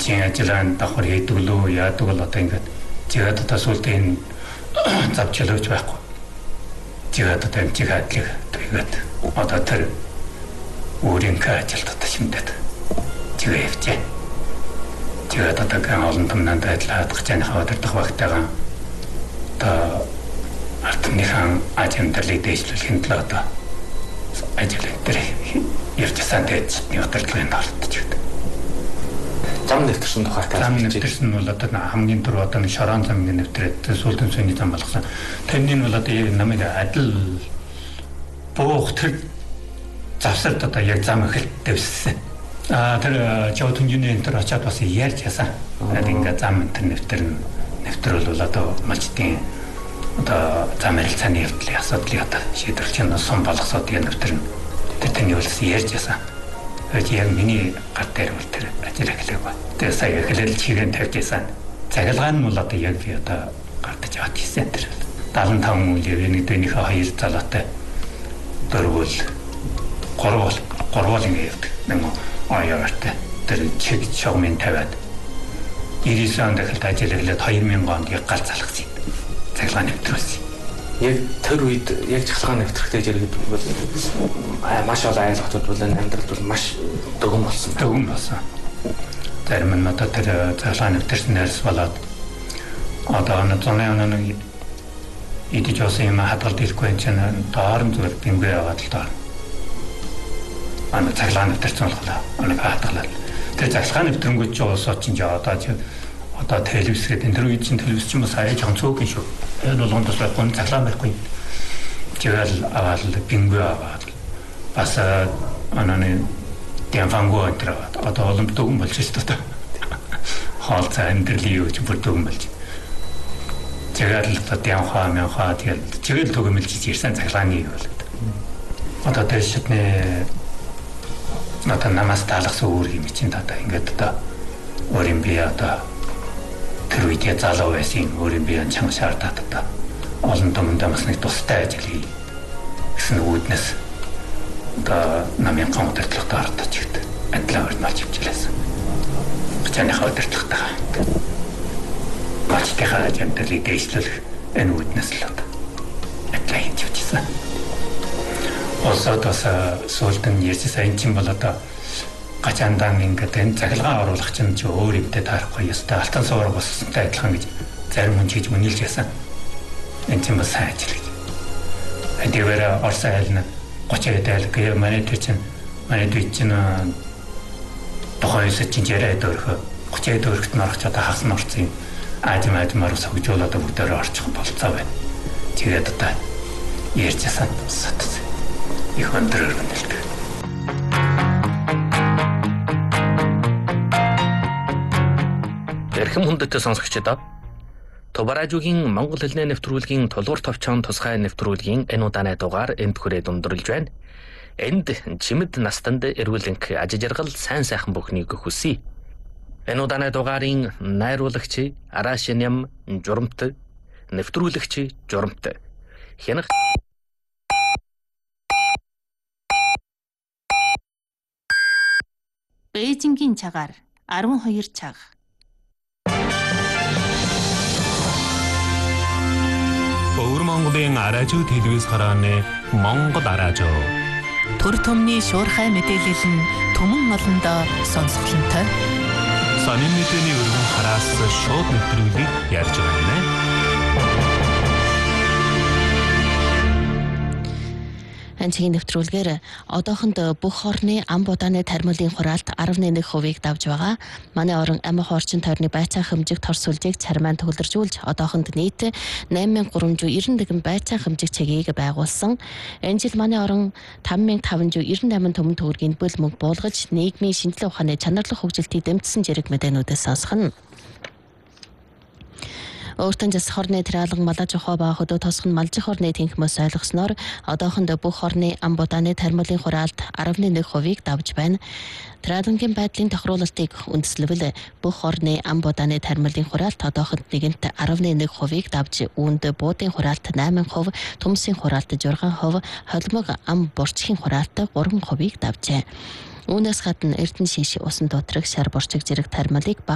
ажийн ажиллагаанд давхар хийдэг лөө яадаг бол одоо ингээд тэгээд одоо сүлдээ энэ завчлууж байхгүй. Тэгээд одоо энэ хадлыг тэгээд одоо тэр өөрийн ажилтнаа шимдэд тэгээд явжээ. Тэгээд одоо гэн олон томнанд ажиллаад гачааныхаа өдөртөх багтайгаа одоо артныхан ажимдалыг дэвшлүүлэхэд л одоо ажил дээр явжсан дэж нэвтрүүлгийн талтж байдаг. Зам нэвтрсэн тухайтай. Зам нэвтрсэн бол одоо хамгийн түрүү одоо шорон замын нэвтрээд сүүлдэн сүний зам болгосон. Тэрний бол одоо намайг адил буух тэр завсарт одоо яг зам эхэлт дэвссэн. Тэр жаутунжины энэ төр очиад бас ярьж ясан. Ингээд зам энэ нэвтрэл бол одоо малчдын одоо зам харилцааны явдлын асуудлыг одоо шийдвэрлэж байгаа сум болгосоод яг нэвтрэн тэрний үйлс ярьж ясан. Яг миний гар дээр бол тэр ажил эхлэх ба. Тэгээ сая эхлэл чигээр тавьж ясан. Цагилгаан нь бол одоо яг би одоо гардаж аваад хийсэн тэр 75 мөнгөний нэг дэнийхээ хоёр залуутай дөрвөл гурвал ингэ явдаг. Нэг аяартай тэр чиг шогмын тавиад 99 онд эхэлж ажил эхлээд 2000 онд яг гал залгасан. Цагилгаан нэвтрүүлсэн. Яг тэр үед яг цахилгаан нэвтрэхтэй зэрэг бол маш олон айлгуудад бол амьдралд бол маш дөгөн болсон. Дөгөн болсон. Зарим нь одоо тэр цахилгаан нэвтрснээс болоод одоо нэг идэж осон юм хадгалт хийхгүй юм чинь доорн зүгээр бимгээ яваад л доор. Цахилгаан нэвтрсэн болохоо хадгалаад. Тэр цахилгаан нэвтрэнгүүд ч уусаад чинь одоо телевизгээд энэ төр үед чинь телевиз чинь бас аяж онцгой шүү. Энэ бол ондос байхгүй цахилгаан байхгүй. Тэгэл аваад бимгээ аваад бас дэмфангоо энэ одоо олон дөгөн болж шүү дээ. Хаалцаа амьдралын юу ч бүр дөгөн болж. Тэгэл одоо дэмхаа тэгэл төгөмөлж ирсэн цахилгааны юу болоод. Одоо тэр шатны одоо намаас таалгасан үүрэг юм чинь одоо ингээд одоо өөрийн бие одоо тэр үедээ залуу байсан өөрийн бие чанга шаардаад одоо олон томдоо бас нэг тустай ажил хий гэсэн үүднээс одоо намын ган удирдлагад ордож ирдэг. Адилхан өрнөж явчихлаа. Гачааныхаа удирдлагатайгаа ингээд малчтайхаа ажимдалыг дэвшлүүлэх энэ үүднээс л одоо адилхан хийж явчихсан. Осоод бас сүүлдэн ярьсан энэ чинь бол одоо гачаандан ингээд энэ цахилгаан оруулах чинь ч өөр юмтай таарахгүй ёстой алтан суурь болсонтой адилхан гэж зарим хүн чийж үнэлж ясан. Энэ чинь бас сайн ажил гэж. Эдгээр Орос айлна 30 айлг гээ манай төч чинь тухайн үсэ чинь яриад өрхө 30 өрхөт нь орох чадаа хагас нь орсон юм. Аажмаар согжуулаад бүгдээрээ орчих болцоо байна. Тэгээд одоо ярьж ясан сатс. Их өндөр өргөнөлт. Эрхэм хүндэт сонсогчдоо Тубаражуугийн Монгол хэлний нэвтрүүлгийн тулгуур товчон тусгай нэвтрүүлгийн энэ удааны дугаар энд хүрээд өндөрлж байна. Энд чимэд настанд эрүүлэнх аж жаргал сайн сайхан бүхнийг хүсье. Энэ удааны дугаарын найруулагч Арашиням журамт, нэвтрүүлэгч журамт. Хянах Бээжингийн цагаар 12 цаг. Өвөр Монголын Аражуу телевиз харааны Монгол Аражуу. Төр төмний шуурхай мэдээлэл нь түмэн олондоо сонсголонтой. Сонин мэдээний өргөн хараас шууд нэвтрүүлгийг ярьж байна. Анчгийн нэвтрүүлгээр одоохонд бүх орны ам будааны тармилын хураалт 11%-ийг давж байгаа. Манай орон амх орчин тойрны байцаан хэмжигт хорсуулжийг цармаан төвлөржүүлж одоохонд нийт 8391 байцаан хэмжиг цэгийг байгуулсан. Энэ жил манай орон 5598 төмөн төгрөгийн бүл мөнгө буулгаж нийгмийн шинжилгээ ухааны чанарлах хөгжилтийг дэмжсэн зэрэг мэдээнүүдээс сонсгоно. Өөртөө жас хорны тэралан малаж ухаа ба хөдөө тосгон малжих хорны тэнхмэс ойлгосноор одоохонд бүх хорны ам будааны тармилын хураалт 11%-ийг давж байна. Тэралангийн байдлын тохируулалтыг үндэслэвэл бүх хорны ам будааны тармилын хураалт одоохонд нэгэнт 11%-ийг давж үүнд буудын хураалт 8%, төмсийн хураалт 6%, холимог ам бурчхийн хураалт 3%-ийг давжээ. Үүнээс гадна Эрдэнэ шиш усан дотрог шар бурчиг зэрэг тармилыг